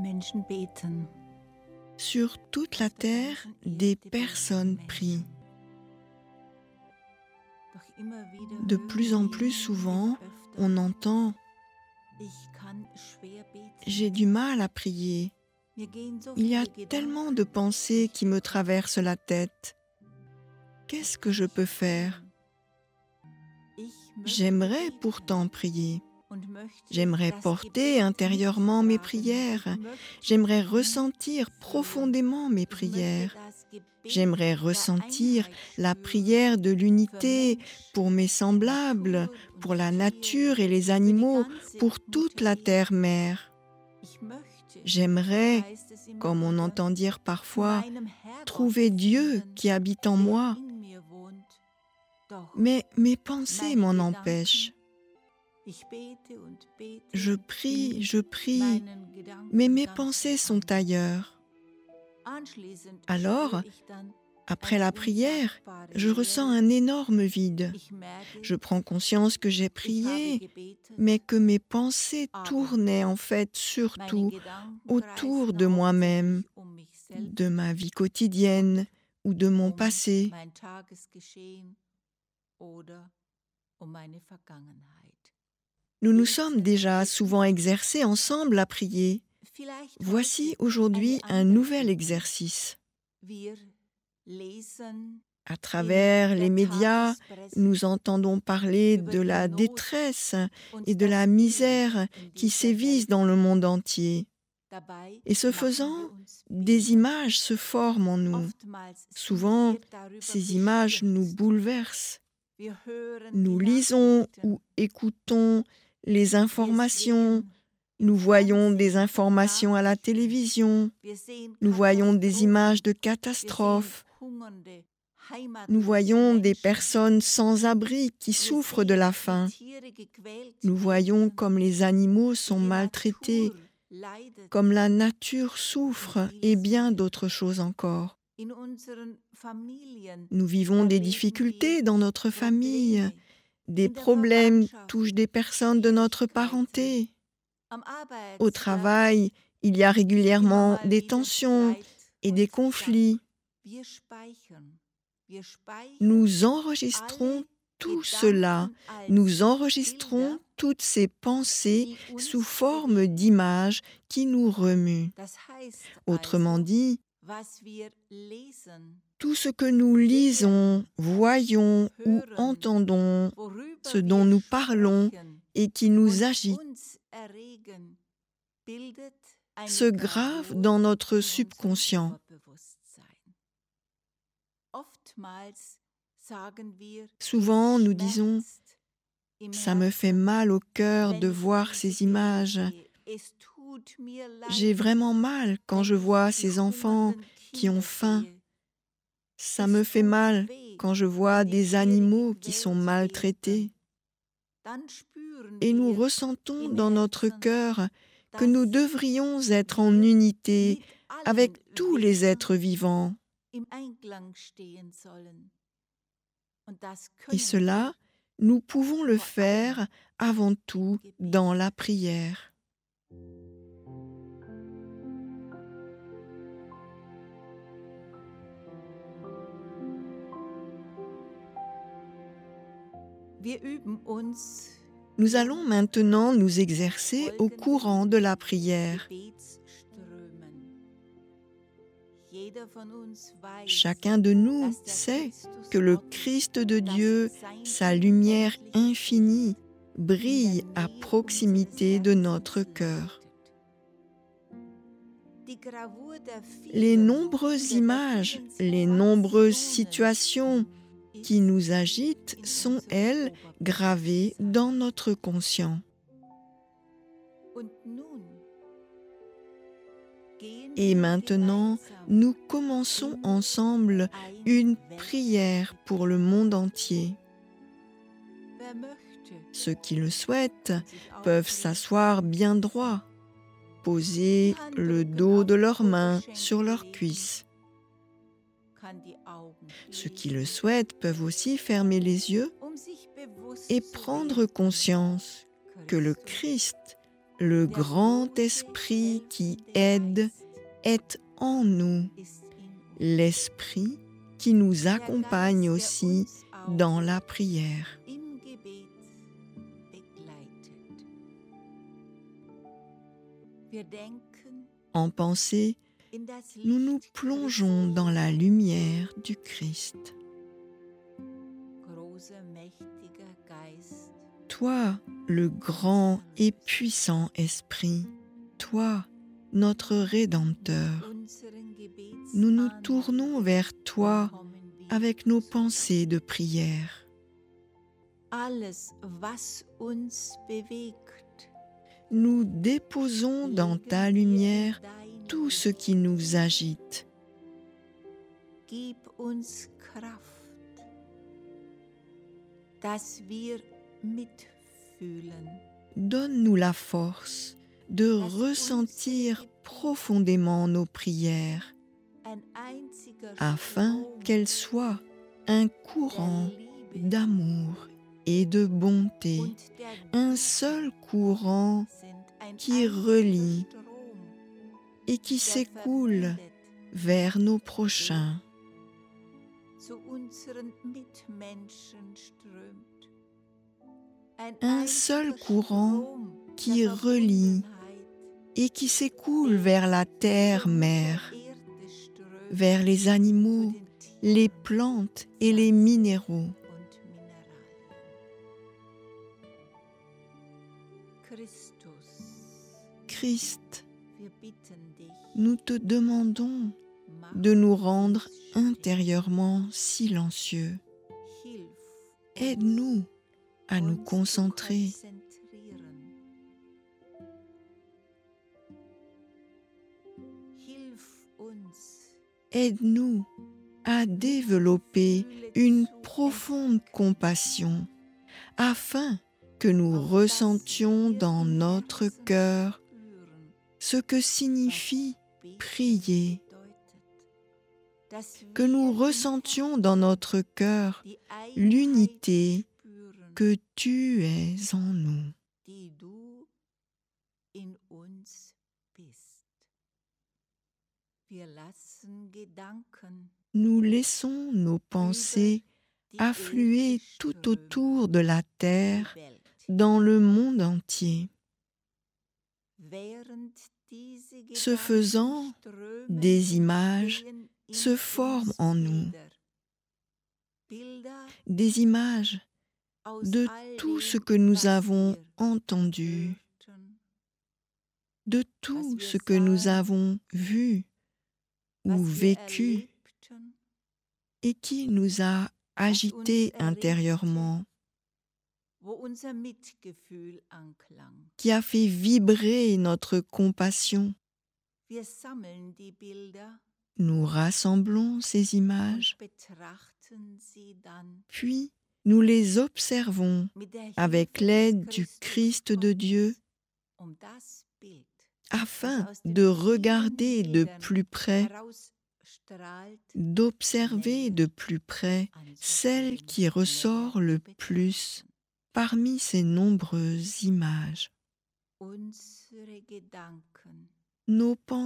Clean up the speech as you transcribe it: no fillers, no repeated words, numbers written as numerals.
Menschen beten. Sur toute la terre, des personnes prient. Doch immer wieder De hören plus en wir plus souvent, öfter, on entend ich kann schwer beten. « j'ai du mal à prier ». Mir gehen so Il y a viele tellement Gedanken de pensées qui me traversent la tête. Qu'est-ce que je peux faire? Ich möchte J'aimerais beten pourtant prier. und möchte J'aimerais das porter Gebet intérieurement mes mittragen. prières. Ich möchte J'aimerais ressentir profondément mes Ich möchte prières. das Gebet J'aimerais der ressentir Einheit la spüren. prière de l'unité Für pour mes semblables, Natur und pour la Tiere, nature et les für die animaux, ganze pour toute la Mutter terre-mère. Ich möchte, J'aimerais, so heißt es immer comme on wieder, entend dire zu parfois, meinem Herrgott trouver Dieu finden, qui habite en der moi. in mir wohnt. Doch Mais mes pensées meine m'en Gedanken, empêchent. ich bete und bete, Je prie, meinen Gedanken mais mes ganz pensées sont ailleurs. Anschließend Alors, spüre ich dann après la prière, unsagbare je ressens Leere. un énorme vide. Ich merke, Je prends conscience que j'ai ich habe prié, gebetet, mais que mes pensées aber tournaient en fait meine surtout Gedanken autour kreisen de moi-même, hauptsächlich mich selbst, de ma vie quotidienne ou de mon passé. mein Tagesgeschehen oder meine Vergangenheit. Nous nous sommes déjà souvent exercés ensemble à prier. Vielleicht Voici heute aujourd'hui eine un andere nouvel Übung. exercice. Wir lesen À travers les médias, nous entendons parler über de die la Not détresse und et de la das misère Elend in qui dieser sévissent Welt. dans le monde entier. Dabei Et ce machen faisant, wir uns des Bilder. images se forment en nous. Oftmals sind Souvent, wir darüber ces images nous bestürzt. bouleversent. Wir hören Nous die lisons Nachrichten. ou écoutons les Wir informations. sehen im Nous voyons des Fernsehen informations à la Nachrichten. télévision. Wir sehen Nous voyons des Katastrophen. images de Wir sehen catastrophes. hungernde, Nous heimatlose voyons des Menschen. personnes sans abri qui Wir souffrent de sehen, la wie faim. Tiere gequält Nous voyons werden, comme les animaux wie sont die maltraités, Natur leidet. comme la nature souffre et bien d'autres choses encore. In unseren Familien Nous vivons des erleben difficultés wir dans notre famille. Probleme. Des In der problèmes Verwandtschaft, touchent des personnes de notre Schwierigkeiten. parenté. Am Au Arbeitsplatz travail, il y a immer régulièrement mal des wieder tensions Streit et und des Zank. conflits. Wir speichern Nous enregistrons alle tout cela. Gedanken als Nous enregistrons Bilder, toutes ces pensées die uns sous forme bewegen. d'images qui nous remuent. Das heißt Autrement also, dit, was wir lesen, tout ce que nous lisons, voyons ou hören, entendons, worüber ce dont wir nous parlons sprechen et qui nous und agite, uns erregen, bildet eine se grave Gravur dans notre in unserem subconscient. Unterbewusstsein. Oftmals sagen wir, Souvent, es nous disons schmerzt im « ça me fait Herzen, mal au cœur de wenn ich voir diese ces Bilder images. sehe. Es tut mir J'ai leid, vraiment mal quand wenn je ich vois die ces enfants hungernden qui ont Kinder faim. sehe. Ça Es me fait tut mal weh, quand je vois wenn die des Tiere animaux qui sont gequält maltraités. werden. Dann spüren Et nous wir ressentons im dans notre Herzen, cœur que dass nous devrions être en wir unité mit allen avec tous les Wesen êtres vivants. im Einklang stehen sollen. Und das Et können cela, nous pouvons le vor faire allem avant tout im Gebet. dans la prière. Wir üben uns Nous allons maintenant nous exercer au courant de la prière. Gebetsströmen. Jeder von uns weiß, Chacun de nous dass der sait Christus que le Gottes, Christ de dass Dieu, sein sa lumière Unendliches infinie, brille in à der Nähe proximité unseres de Herzens notre cœur. leuchtet. Die Gravur der Les vielen nombreuses oder der images, vielen les nombreuses Situationen situations qui ist nous agitent in sont, unserem elles, gravées Oberbewusstsein. dans notre conscient. Und nun gehen Et wir maintenant, gemeinsam nous commençons in ensemble ein une Welt. prière pour le monde entier. Wer möchte, Ceux qui le souhaitent kann sich peuvent aufrichten, s'asseoir bien droit, poser le dos de leurs mains sur leurs cuisses. kann die Augen Ceux qui schließen, le souhaitent peuvent aussi fermer les yeux sich bewusst et zu prendre werden, conscience que le Christus Christ, Le grand esprit qui aide est en nous, l'esprit qui nous accompagne aussi dans la prière. En pensée, nous nous plongeons dans la lumière du Christ. Toi, le grand et puissant Esprit, toi, notre Rédempteur, nous nous tournons vers toi avec nos pensées de prière. Nous déposons dans ta lumière tout ce qui nous agite. Gib uns Kraft, dass wir mitfühlen. Donne-nous la force de ressentir profondément nos prières, afin qu'elles soient un courant d'amour et de bonté, un seul courant qui relie et qui s'écoule vers nos prochains. Un seul courant qui relie et qui s'écoule vers la terre-mère, vers les animaux, les plantes et les minéraux. Christ, nous te demandons de nous rendre intérieurement silencieux. Aide-nous à nous concentrer. Aide-nous à développer une profonde compassion afin que nous ressentions dans notre cœur ce que signifie prier, que nous ressentions dans notre cœur l'unité que tu es en nous. Nous laissons nos pensées affluer tout autour de la terre, dans le monde entier. Ce faisant, des images se forment en nous, des images de tout ce que nous avons entendu, de tout ce que nous avons vu ou vécu et qui nous a agités intérieurement, qui a fait vibrer notre compassion. Nous rassemblons ces images, puis nous les observons avec l'aide du Christ de Dieu, afin de regarder de plus près, d'observer de plus près celle qui ressort le plus parmi ces nombreuses images. Nos pensées